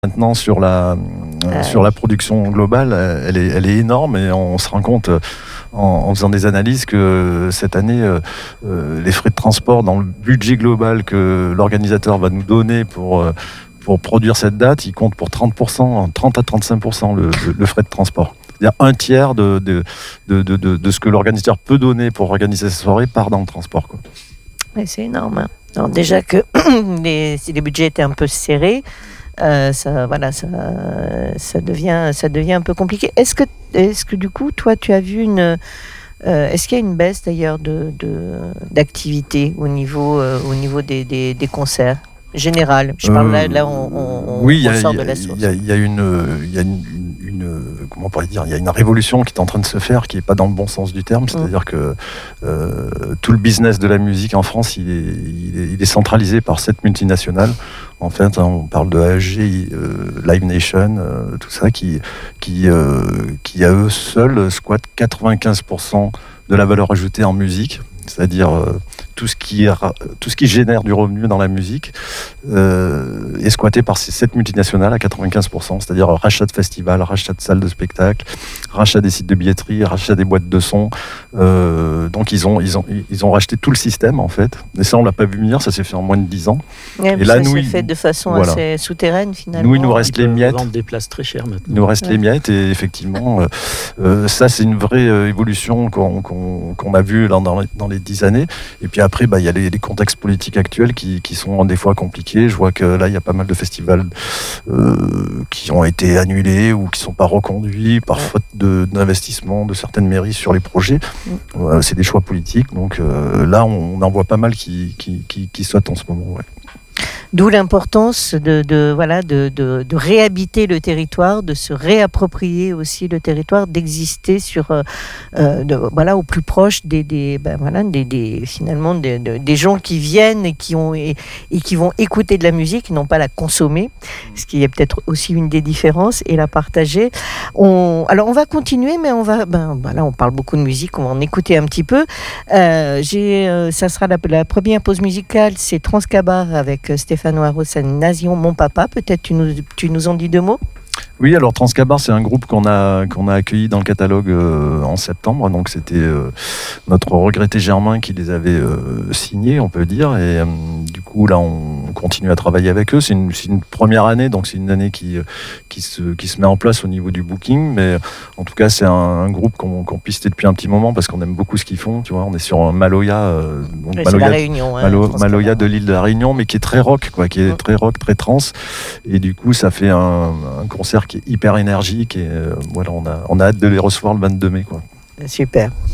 Maintenant sur la production globale, elle est énorme et on se rend compte en faisant des analyses que cette année, les frais de transport dans le budget global que l'organisateur va nous donner pour produire cette date, il compte pour 30%, 30 à 35% le frais de transport. C'est-à-dire un tiers de ce que l'organisateur peut donner pour organiser sa soirée part dans le transport, quoi. Ouais, c'est énorme, hein. Alors déjà que si les budgets étaient un peu serrés, ça devient un peu compliqué. Est-ce que du coup, toi, tu as vu est-ce qu'il y a une baisse d'ailleurs d'activité au niveau des concerts général? Je parle là, on sort de la source. Il y a comment on pourrait dire, il y a une révolution qui est en train de se faire, qui n'est pas dans le bon sens du terme. C'est-à-dire que tout le business de la musique en France, il est centralisé par 7 multinationales. En fait, on parle de AEG, Live Nation, tout ça, qui à eux seuls squattent 95% de la valeur ajoutée en musique. C'est-à-dire tout ce qui génère du revenu dans la musique est squatté par ces 7 multinationales à 95%, c'est-à-dire rachat de festivals, rachat de salles de spectacle, rachat des sites de billetterie, rachat des boîtes de son. Donc ils ont racheté tout le système en fait. Et ça on l'a pas vu venir, ça s'est fait en moins de 10 ans. Et là ça s'est fait de façon assez souterraine finalement. Nous il nous reste les miettes. Vendre des places très chères maintenant. Il nous reste les miettes et effectivement ça c'est une vraie évolution qu'on a vue dans les 10 années. Et puis après, il y a les contextes politiques actuels qui sont des fois compliqués. Je vois que là, il y a pas mal de festivals qui ont été annulés ou qui ne sont pas reconduits par faute d'investissement de certaines mairies sur les projets. C'est des choix politiques. Donc là, on en voit pas mal qui sautent en ce moment. Ouais. D'où l'importance de réhabiter le territoire, de se réapproprier aussi le territoire, d'exister au plus proche des gens qui viennent et qui vont écouter de la musique, non pas la consommer, ce qui est peut-être aussi une des différences, et la partager. Alors on va continuer, mais on parle beaucoup de musique, on va en écouter un petit peu. Ça sera la première pause musicale, c'est Transcabar avec Stéphane Oireau, Nation Mon Papa. Peut-être tu nous en dis 2 mots? Oui, alors Transcabar, c'est un groupe qu'on a accueilli dans le catalogue en septembre. Donc c'était notre regretté Germain qui les avait signés, on peut dire. Et du coup, là, on continue à travailler avec eux. C'est une première année, donc c'est une année qui se met en place au niveau du booking. Mais en tout cas, c'est un groupe qu'on pistait depuis un petit moment parce qu'on aime beaucoup ce qu'ils font. Tu vois, on est sur un Maloya, c'est la Réunion, Maloya de l'île de la Réunion, mais qui est très rock, quoi, qui est très rock, très trance. Et du coup, ça fait un concert qui est hyper énergique et on a hâte de les recevoir le 22 mai, quoi. Super.